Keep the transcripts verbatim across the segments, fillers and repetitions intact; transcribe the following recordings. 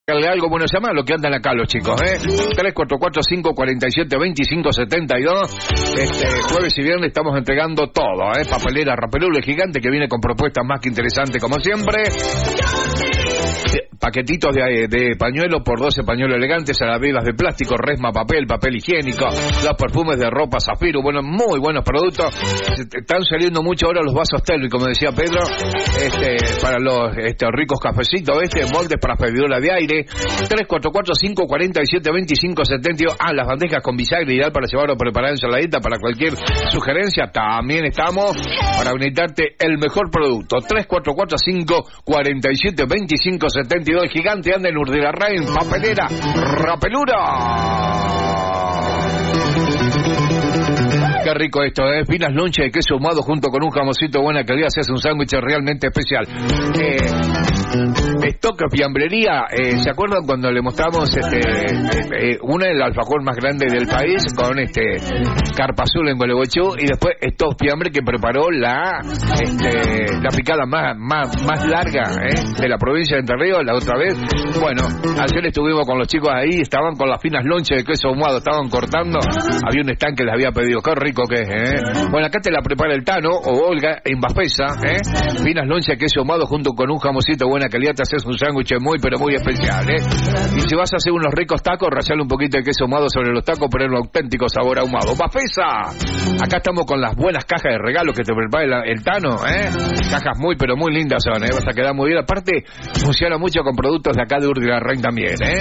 Algo bueno, llama lo que andan acá los chicos, ¿eh? tres cuatro cuatro, cinco cuatro siete, dos cinco siete dos. Este, jueves y viernes estamos entregando todo, ¿eh? Papelera, Rapelule gigante que viene con propuestas más que interesantes como siempre. Paquetitos de, de pañuelo por doce pañuelos elegantes, alaveras de plástico, resma, papel, papel higiénico, los perfumes de ropa Zafiro, bueno, muy buenos productos. Están saliendo mucho ahora los vasos Telvi, como decía Pedro, este, para los este, ricos cafecitos, este, moldes para bebedora de aire. Tres cuatro cuatro, cinco cuatro siete, dos cinco siete dos. Ah, las bandejas con bisagra, ideal para llevar o preparar ensaladita, para cualquier sugerencia, también estamos para brindarte el mejor producto. Tres cuatro cuatro, cinco cuatro siete, dos cinco siete dos. Gigante anda en Urdirarrain, papelera, Rapelura. Qué rico esto, ¿eh? Finas lonche de queso ahumado junto con un jamoncito de buena calidad, se hace un sándwich realmente especial. Eh, Stock Fiambrería, eh, ¿se acuerdan cuando le mostramos este, eh, una del alfajor más grande del país con este carpa azul en Gualeguaychú, y después Stock Fiambre que preparó la este, la picada más más más larga, ¿eh? De la provincia de Entre Ríos la otra vez? Bueno, ayer estuvimos con los chicos ahí, estaban con las finas lonches de queso ahumado, estaban cortando, había un stand que les había pedido, qué rico que es, ¿eh? Bueno, acá te la prepara el Tano o Olga en Bafesa, ¿eh? Finas lonches de queso ahumado junto con un jamoncito de buena calidad, te haces un sándwich muy pero muy especial, ¿eh? Y si vas a hacer unos ricos tacos, rallarle un poquito de queso ahumado sobre los tacos, poner un auténtico sabor ahumado. Bafesa, acá estamos con las buenas cajas de regalo que te prepara el, el Tano, ¿eh? Cajas muy pero muy lindas son, ¿eh? Vas a quedar muy bien. Aparte, funciona mucho con productos de acá de Urdirarrain también, ¿eh?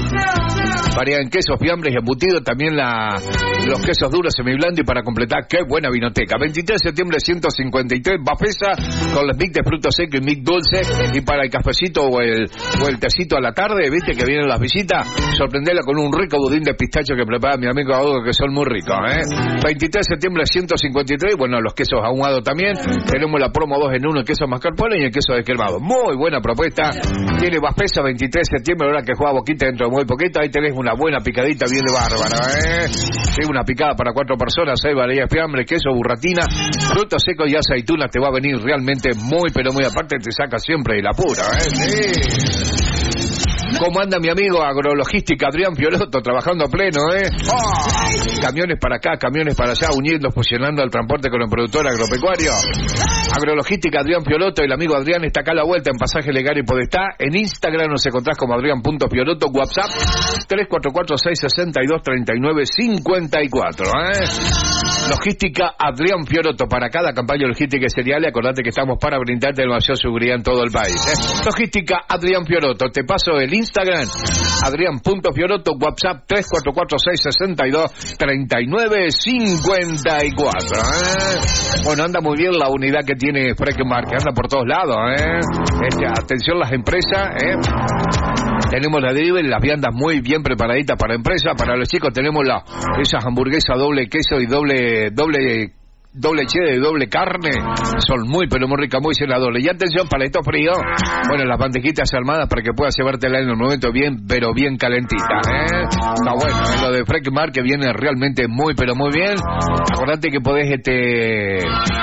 Varía en quesos, fiambres y embutidos, también la, los quesos duros, semiblandos, y para completar, qué buena vinoteca. veintitrés de septiembre ciento cincuenta y tres, Bafesa, con los mix de frutos secos y mix dulce, y para el cafecito o el, o el tecito a la tarde, viste que vienen las visitas, sorprenderla con un rico budín de pistacho que prepara mi amigo Audo, que son muy ricos, ¿eh? veintitrés de septiembre ciento cincuenta y tres, bueno, los quesos ahumados también, tenemos la promo dos en uno, el queso mascarpone y el queso descremado. Muy buena propuesta, tiene Bafesa, veintitrés de septiembre, ahora que juega Boquita dentro de muy poquito, ahí tenés una buena picadita bien de bárbara, ¿eh? Sí, una picada para cuatro personas, hay variedad de fiambre, queso, burratina, frutos secos y aceitunas, te va a venir realmente muy, pero muy aparte, te saca siempre de la pura, ¿eh? Sí. ¿Cómo anda mi amigo Agrologística Adrián Fiorotto, trabajando a pleno, eh? ¡Oh! Camiones para acá, camiones para allá, uniendo, fusionando el transporte con el productor agropecuario. Agrologística Adrián Fiorotto, el amigo Adrián está acá a la vuelta en Pasaje Legal y Podestá. En Instagram nos encontrás como Adrián.Fiorotto, WhatsApp tres cuatro cuatro, seis seis dos, tres nueve cinco cuatro, eh. Logística Adrián Fiorotto, para cada campaña logística y cereal, acordate que estamos para brindarte la mayor seguridad en todo el país, eh. Logística Adrián Fiorotto, te paso el Instagram, Adrián.Fiorotto, WhatsApp tres cuatro cuatro, seis seis dos, tres nueve cinco cuatro, eh. Bueno, anda muy bien la unidad que tiene Freckmar, que anda por todos lados, eh. Este, atención las empresas, eh. Tenemos la delivery, las viandas muy bien preparaditas para empresas. Para los chicos tenemos la, esas hamburguesas doble queso y doble doble doble cheddar y doble carne. Son muy pero muy ricas, muy llenadoras. Y atención, paleto frío. Bueno, las bandejitas armadas para que puedas llevártela en el momento bien, pero bien calentita, ¿eh? Está bueno, ¿eh? Lo de Freckmar que viene realmente muy pero muy bien. Acordate que podés este...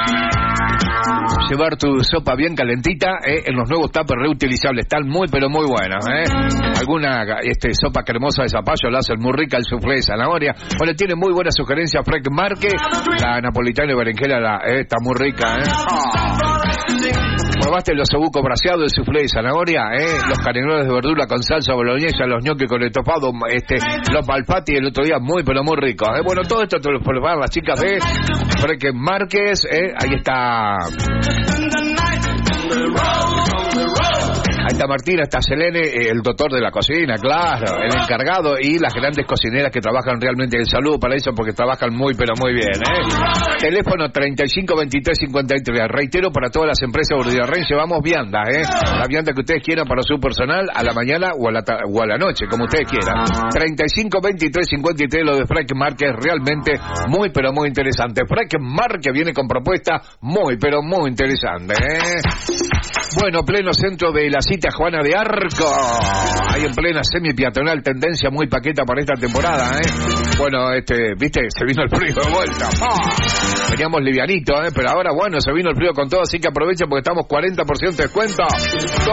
llevar tu sopa bien calentita, eh, en los nuevos tuppers reutilizables, están muy pero muy buenas, eh. Alguna este sopa cremosa de zapallo la hacen muy rica, el soufflé de zanahoria. Bueno, tiene muy buena sugerencia Freckmar, la napolitana de berenjena la, eh, está muy rica, eh. Oh. Probaste los obucos braseados, el soufflé de zanahoria, eh, los canelones de verdura con salsa boloñesa, los ñoquis con estofado, este, los malfatti el otro día muy pero muy ricos, eh. Bueno, todo esto te lo preparan las chicas de Freckmar, eh, ahí está. Ahí está Martina, está Selene, el doctor de la cocina, claro, el encargado, y las grandes cocineras que trabajan realmente. El saludo para eso porque trabajan muy pero muy bien, ¿eh? Teléfono treinta y cinco veintitrés cincuenta y tres. Reitero, para todas las empresas de Urdirarrain llevamos vianda, ¿eh? La vianda que ustedes quieran para su personal, a la mañana o a la, o a la noche, como ustedes quieran. treinta y cinco veintitrés cincuenta y tres, lo de Freckmar, que es realmente muy pero muy interesante. Freckmar que viene con propuesta muy pero muy interesante, ¿eh? Bueno, pleno centro de la cita Juana de Arco, ahí en plena semi-peatonal, tendencia muy paqueta para esta temporada, ¿eh? Bueno, este, viste, se vino el frío de vuelta. ¡Oh! Veníamos livianitos, ¿eh? Pero ahora, bueno, se vino el frío con todo, así que aprovechen porque estamos cuarenta por ciento de descuento.